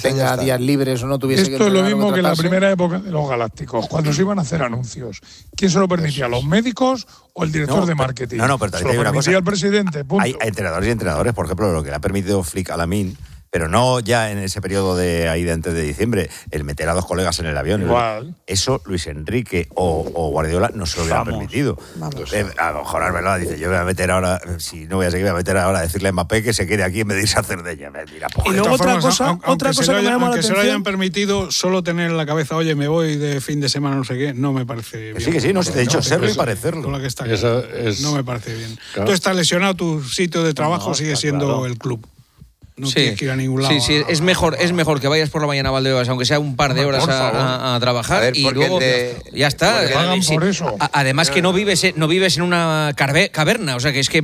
tenga días libres o no tuviese que Esto es lo mismo que en la tratarse. primera época de los Galácticos, cuando se iban a hacer anuncios. ¿Quién se lo permitía? ¿Los médicos o el director de marketing? No, pero se también lo hay una permitía cosa. el presidente, punto. Hay entrenadores y entrenadores, por ejemplo, lo que le ha permitido Flick a Lamine, pero no ya en ese periodo de ahí de antes de diciembre, el meter a 2 colegas en el avión. Igual. Eso Luis Enrique o Guardiola no se lo hubieran permitido. A lo mejor Arbeloa dice, yo voy a meter ahora, si no voy a seguir, voy a meter ahora a decirle a Mbappé que se quede aquí en vez de irse a Cerdeña. Mira, Y luego otra cosa que me llama la aunque se lo atención. hayan permitido, solo tener en la cabeza, oye, me voy de fin de semana, no sé qué, no me parece bien. Sí, no, si te he dicho serlo y parecerlo. Con la que está Eso claro. es- No me parece bien. Claro. Tú estás lesionado, tu sitio de trabajo sigue está siendo claro. el club. No Sí. tienes que ir a ningún lado. Sí, es mejor que vayas por la mañana a Valdebebas, aunque sea un par de horas a trabajar, A ver, y porque luego ya está. porque pagan por eso. Además que no vives en una caverna, o sea que es que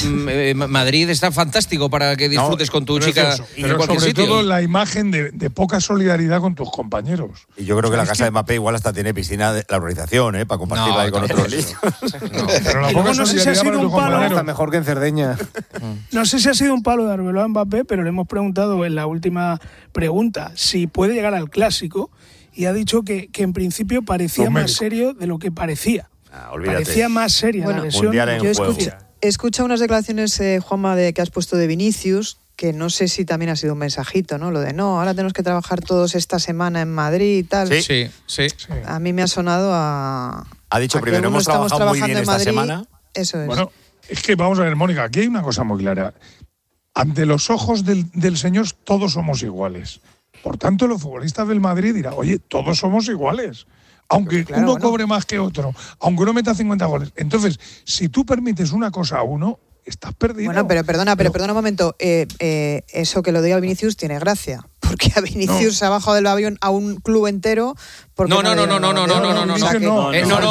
Madrid está fantástico para que disfrutes con tu chica Precioso. en Pero cualquier sobre sitio. todo la imagen de poca solidaridad con tus compañeros. Y yo creo que la Es casa que- de Mbappé igual hasta tiene piscina de la organización, para compartirla No, ahí con tampoco otros eso. niños. Pero la Y poca luego no sé si ha solidaridad sido para un tus palo. compañeros. Está mejor que en Cerdeña. No sé si ha sido un palo de Arbeloa a Mbappé, pero le hemos preguntado en la última pregunta si puede llegar al Clásico y ha dicho que en principio parecía Los más médicos. serio de lo que parecía. Olvídate. Parecía más seria Bueno, la lesión. Mundial en Yo juego. he escuchado unas declaraciones, Juanma, que has puesto de Vinicius, que no sé si también ha sido un mensajito, ¿no? Lo de no, ahora tenemos que trabajar todos esta semana en Madrid y tal. Sí. A mí me ha sonado a... Ha dicho a que primero, hemos algunos estamos trabajado muy trabajando bien en esta Madrid. semana. Eso es. Bueno, es que vamos a ver, Mónica, aquí hay una cosa muy clara. Ante los ojos del señor todos somos iguales. Por tanto, los futbolistas del Madrid dirán, oye, todos somos iguales. Aunque Claro, uno bueno. cobre más que otro, aunque uno meta 50 goles. Entonces, si tú permites una cosa a uno, estás perdido. Bueno, pero perdona un momento. Eso que lo diga Vinicius tiene gracia. Porque a Vinicius se ha bajado del avión a un club entero. Porque No. le dieron el balón de oro. O sea que- No,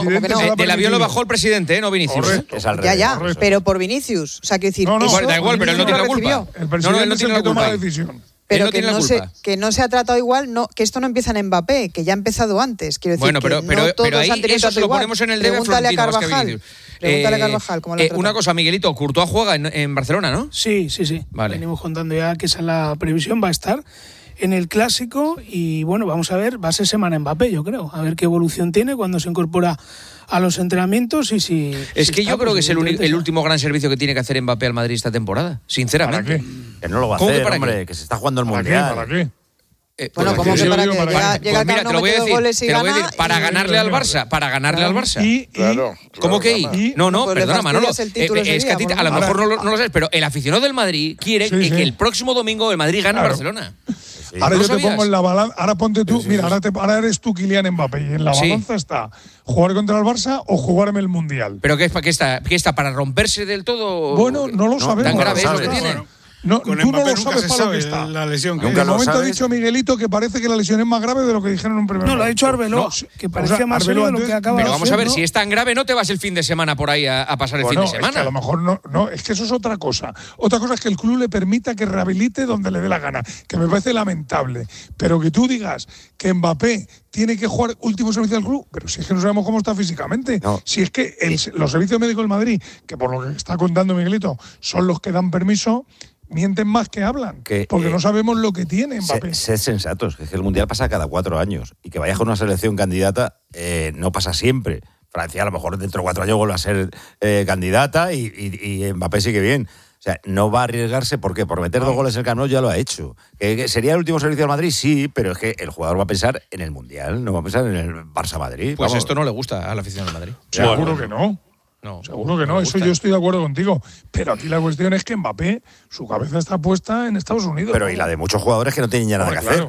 Del avión lo bajó el presidente, no Vinicius. Correcto. Es al Ya, revés. ya, Correcto. pero por Vinicius. O sea, quiero decir, No, no, eso da igual, pero él no Vinicius tiene la lo culpa. recibió. El presidente no es tiene el la que toma culpa la ahí. decisión. Pero Él no que, tiene la no se, culpa. que no se ha tratado igual, no, que esto no empieza en Mbappé, que ya ha empezado antes. Quiero decir Bueno, que no todos ahí han tenido eso trato se lo igual. ponemos en el debe a Pregúntale a Florentino más que a Carvajal. Vinicius. Pregúntale a Carvajal cómo lo ha tratado. Una cosa, Miguelito, Courtois juega en Barcelona, ¿no? Sí. Vale. Venimos contando ya que esa es la previsión, va a estar en el Clásico y bueno, vamos a ver, va a ser semana Mbappé, yo creo, a ver qué evolución tiene cuando se incorpora a los entrenamientos y si... Es si que está, yo creo que pues, es el evidentemente último gran servicio que tiene que hacer Mbappé al Madrid esta temporada, sinceramente. ¿Para qué? Que no lo va a ¿Cómo que hacer, para hombre, qué? que se está jugando el ¿Para qué? Mundial. ¿Para qué? Bueno, Pues como aquí que yo para digo, que para llega, qué. llega Pues mira, Carno, mete 2 goles y te lo voy a gana. decir, para ganarle al Barça, para ganarle al Barça. Y Claro. ¿Cómo que gana. y? No, Pues le perdona, Manolo. fastidias el título ese Es que a ti día, a lo por mejor favor. no lo sabes, pero el aficionado del Madrid quiere Sí, sí. que el próximo domingo el Madrid gane a Claro. Barcelona. Ahora ¿No yo te sabías? pongo en la balanza, ahora ponte tú, mira, ahora eres tú Kylian Mbappé y en la Sí. balanza está jugar contra el Barça o jugarme el Mundial. ¿Pero qué está? ¿Para romperse del todo? Bueno, no lo sabemos. ¿Tan grave es no lo que sabes. tiene? No, Con tú no Mbappé lo nunca sabes se para lo que sabe está. la lesión que De Nunca lo momento ha sabes. dicho Miguelito que parece que la lesión es más grave de lo que dijeron en un primer No, lo ha momento. dicho Arbeloa, No, que o parecía sea, más serio de lo que entonces- acaba Pero de vamos ser, a ver, ¿no? si es tan grave, no te vas el fin de semana por ahí a pasar el Bueno, fin de es que a semana. lo mejor no, es que eso es otra cosa. Otra cosa es que el club le permita que rehabilite donde le dé la gana, que me parece lamentable. Pero que tú digas que Mbappé tiene que jugar último servicio al club, pero si es que no sabemos cómo está físicamente. No. Si es que los servicios médicos del Madrid, que por lo que está contando Miguelito, son los que dan permiso, mienten más que hablan, Que, porque no sabemos lo que tiene Mbappé. Sed sensatos, que es que el Mundial pasa cada 4 años y que vayas con una selección candidata no pasa siempre. Francia a lo mejor dentro de 4 años vuelve a ser candidata y Mbappé sigue bien. O sea, no va a arriesgarse, ¿por qué? Por meter 2 goles en el Camp Nou ya lo ha hecho. ¿Que sería el último servicio del Madrid? Sí, pero es que el jugador va a pensar en el Mundial, no va a pensar en el Barça-Madrid. Pues Vamos. esto no le gusta a la afición del Madrid. Seguro que no. No, Seguro que no, eso yo estoy de acuerdo contigo. Pero aquí la cuestión es que Mbappé, su cabeza está puesta en Estados Unidos. Pero y la de muchos jugadores que no tienen ya nada que hacer.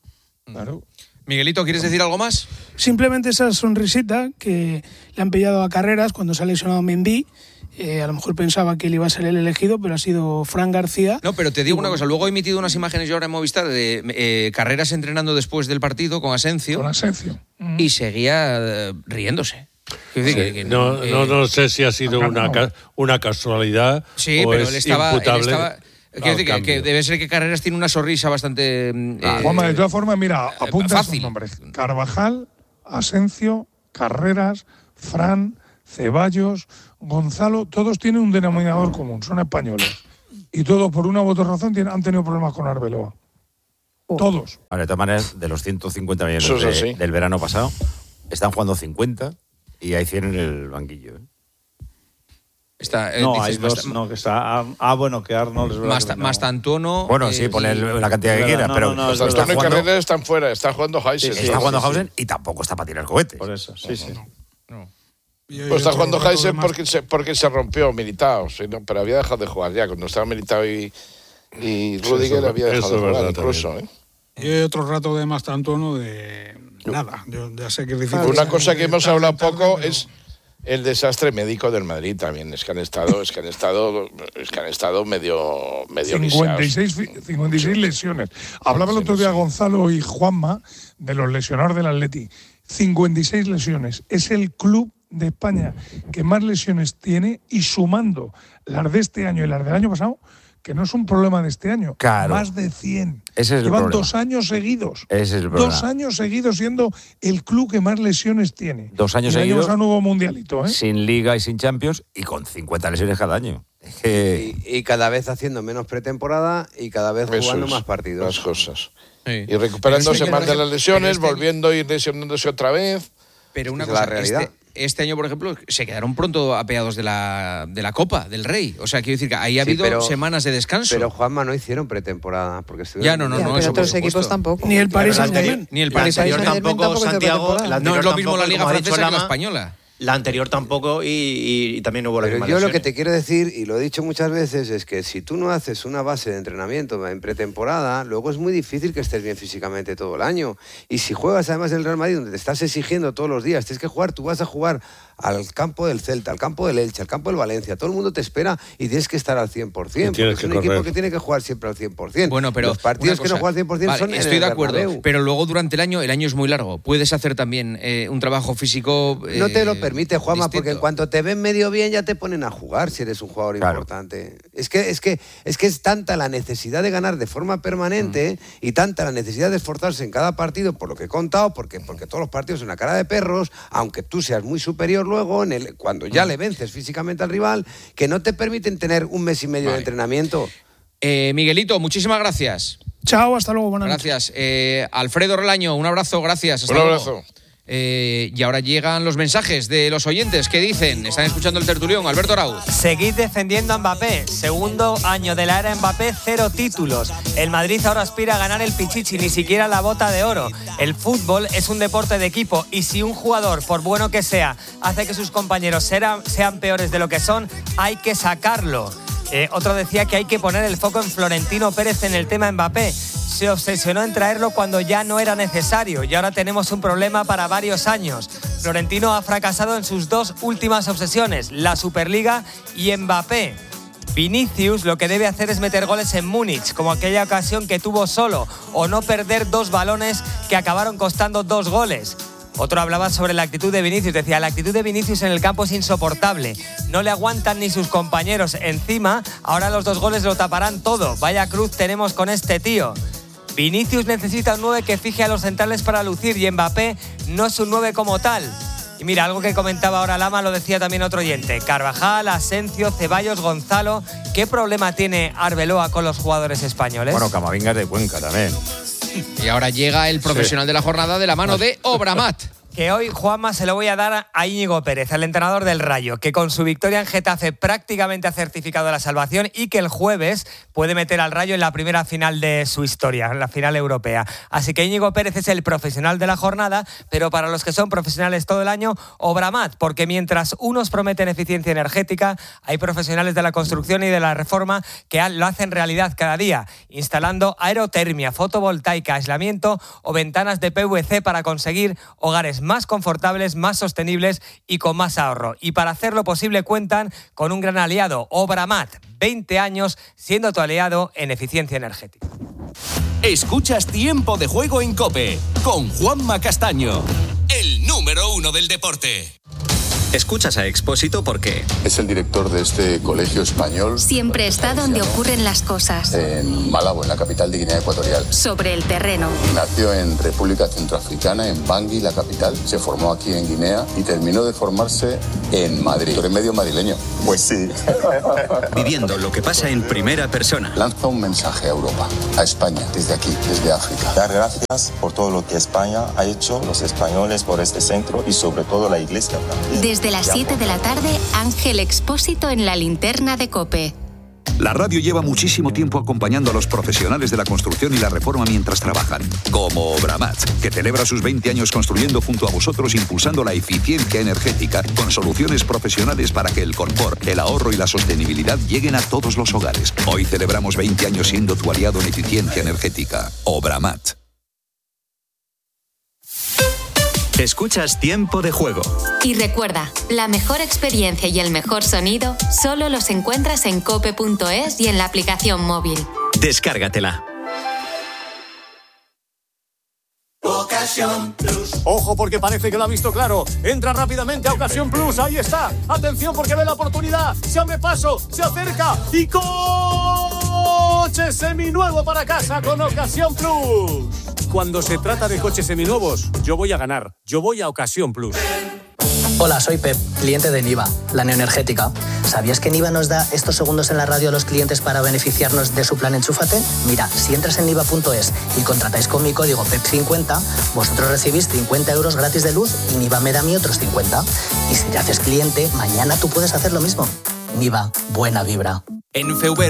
Claro. Miguelito, ¿quieres decir algo más? Simplemente esa sonrisita que le han pillado a Carreras cuando se ha lesionado Mendy. A lo mejor pensaba que él iba a ser el elegido, pero ha sido Fran García. No, pero te digo una cosa. Luego he emitido unas imágenes yo ahora en Movistar de Carreras entrenando después del partido con Asensio. Con Asensio. Y seguía riéndose. Quiero decir que No sé si ha sido una casualidad Sí, o pero es él estaba. imputable Quiero decir al que cambio. debe ser que Carreras tiene una sonrisa bastante. Juanma, de todas formas, mira, apunta fácil. estos nombres. Carvajal, Asensio, Carreras, Fran, Ceballos, Gonzalo, todos tienen un denominador común, son españoles. Y todos, por una u otra razón, han tenido problemas con Arbeloa. Todos. Vale, de todas maneras, de los 150 millones Eso es así. del verano pasado, están jugando 50 y hay 100 en el banquillo. Hay dos, no, que está... bueno, que Arnold es verdad que no. Mastantuono... Bueno, sí, poner la cantidad que quiera, pero... Mastantuono y Carreras están fuera, está jugando Heisen. Está jugando Heisen y tampoco está para tirar cohetes. Por eso, sí. Pues está jugando Heisen porque se rompió Militao, pero había dejado de jugar ya. Cuando estaba Militao y Rüdiger había dejado de jugar incluso. Y hay otro rato de Mastantuono de nada. Yo ya sé que es difícil. Una cosa que hemos hablado poco es el desastre médico del Madrid también. Es que han estado medio 56 lesiones. Hablaba el otro día Gonzalo y Juanma de los lesionados del Atleti. 56 lesiones. Es el club de España que más lesiones tiene, y sumando las de este año y las del año pasado, que no es un problema de este año, claro. Más de 100. Ese es Llevan el problema. 2 años seguidos. Ese es el problema. 2 años seguidos siendo el club que más lesiones tiene. 2 años y el año seguidos. pasado no hubo mundialito, ¿eh? Sin Liga y sin Champions y con 50 lesiones cada año. Y cada vez haciendo menos pretemporada y cada vez jugando más partidos. Las cosas. Sí. Y recuperándose más de las lesiones, volviendo y lesionándose otra vez. Pero una cosa, este año, por ejemplo, se quedaron pronto apeados de la Copa del Rey. O sea, quiero decir que ahí ha habido semanas de descanso. Pero, Juanma, no hicieron pretemporada. Porque pero otros equipos tampoco. Ni el Paris Saint-Germain. Ni el Paris Saint-Germain tampoco, Santiago. No es lo mismo la Liga Francesa que la Española. La anterior tampoco y también hubo la misma Pero yo lesiones. lo que te quiero decir, y lo he dicho muchas veces, es que si tú no haces una base de entrenamiento en pretemporada, luego es muy difícil que estés bien físicamente todo el año. Y si juegas además en el Real Madrid, donde te estás exigiendo todos los días, tienes que jugar, tú vas a jugar al campo del Celta, al campo del Elche, al campo del Valencia, todo el mundo te espera y tienes que estar al 100%, porque es un equipo que tiene que jugar siempre al 100%. Bueno, pero los partidos que no juegan al 100% son estoy de acuerdo, Bernabéu. pero luego durante el año es muy largo. Puedes hacer también un trabajo físico no te lo permite, Juanma, distinto. porque en cuanto te ven medio bien ya te ponen a jugar si eres un jugador importante. Es que es tanta la necesidad de ganar de forma permanente y tanta la necesidad de esforzarse en cada partido, por lo que he contado, porque todos los partidos son una cara de perros, aunque tú seas muy superior luego, cuando ya le vences físicamente al rival, que no te permiten tener un mes y medio de entrenamiento. Miguelito, muchísimas gracias. Chao, hasta luego. Buenas noches. Gracias. Alfredo Relaño, un abrazo, gracias. Hasta un luego. abrazo. Y ahora llegan los mensajes de los oyentes que dicen, están escuchando el tertulión. Alberto Arauz. Seguid defendiendo a Mbappé. Segundo año de la era Mbappé, 0 títulos. El Madrid ahora aspira a ganar el Pichichi, ni siquiera la Bota de Oro. El fútbol es un deporte de equipo y si un jugador, por bueno que sea, hace que sus compañeros sean peores de lo que son, hay que sacarlo. Otro decía que hay que poner el foco en Florentino Pérez en el tema Mbappé. Se obsesionó en traerlo cuando ya no era necesario y ahora tenemos un problema para varios años. Florentino ha fracasado en sus 2 últimas obsesiones, la Superliga y Mbappé. Vinicius lo que debe hacer es meter goles en Múnich, como aquella ocasión que tuvo solo, o no perder 2 balones que acabaron costando 2 goles. Otro hablaba sobre la actitud de Vinicius, decía, la actitud de Vinicius en el campo es insoportable, no le aguantan ni sus compañeros, encima ahora los 2 goles lo taparán todo, vaya cruz tenemos con este tío. Vinicius necesita un 9 que fije a los centrales para lucir y Mbappé no es un 9 como tal. Y mira, algo que comentaba ahora Lama lo decía también otro oyente, Carvajal, Asencio, Ceballos, Gonzalo, ¿qué problema tiene Arbeloa con los jugadores españoles? Bueno, Camavinga es de Cuenca también. Y ahora llega el profesional de la jornada de la mano de Obramat. Que hoy, Juanma, se lo voy a dar a Íñigo Pérez, el entrenador del Rayo, que con su victoria en Getafe prácticamente ha certificado la salvación y que el jueves puede meter al Rayo en la primera final de su historia, en la final europea. Así que Íñigo Pérez es el profesional de la jornada, pero para los que son profesionales todo el año, Obramat, porque mientras unos prometen eficiencia energética, hay profesionales de la construcción y de la reforma que lo hacen realidad cada día, instalando aerotermia, fotovoltaica, aislamiento o ventanas de PVC para conseguir hogares más confortables, más sostenibles y con más ahorro. Y para hacerlo posible cuentan con un gran aliado, Obramat, 20 años siendo tu aliado en eficiencia energética. Escuchas Tiempo de Juego en COPE con Juanma Castaño, el número 1 del deporte. Escuchas a Expósito porque es el director de este colegio español. Siempre está donde ocurren las cosas. En Malabo, en la capital de Guinea Ecuatorial. Sobre el terreno. Nació en República Centroafricana, en Bangui, la capital. Se formó aquí en Guinea y terminó de formarse en Madrid. ¿Tú eres medio madrileño? Pues sí. Viviendo lo que pasa en primera persona. Lanza un mensaje a Europa, a España, desde aquí, desde África. Dar gracias por todo lo que España ha hecho, los españoles por este centro y sobre todo la Iglesia también. Desde las 7 de la tarde, Ángel Expósito en la linterna de COPE. La radio lleva muchísimo tiempo acompañando a los profesionales de la construcción y la reforma mientras trabajan. Como Obramat, que celebra sus 20 años construyendo junto a vosotros, impulsando la eficiencia energética con soluciones profesionales para que el confort, el ahorro y la sostenibilidad lleguen a todos los hogares. Hoy celebramos 20 años siendo tu aliado en eficiencia energética. Obramat. Escuchas Tiempo de Juego. Y recuerda, la mejor experiencia y el mejor sonido solo los encuentras en cope.es y en la aplicación móvil. Descárgatela. Ocasión Plus. Ojo porque parece que lo ha visto claro. Entra rápidamente a Ocasión Plus. Ahí está. Atención porque ve la oportunidad. Se abre paso, se acerca y coche seminuevo para casa con Ocasión Plus. Cuando se trata de coches seminuevos, yo voy a ganar. Yo voy a Ocasión Plus. Hola, soy Pep, cliente de Niva, la neoenergética. ¿Sabías que Niva nos da estos segundos en la radio a los clientes para beneficiarnos de su plan Enchúfate? Mira, si entras en niva.es y contratáis con mi código PEP50, vosotros recibís 50 euros gratis de luz y Niva me da a mí otros 50. Y si te haces cliente, mañana tú puedes hacer lo mismo. Niva, buena vibra. En FV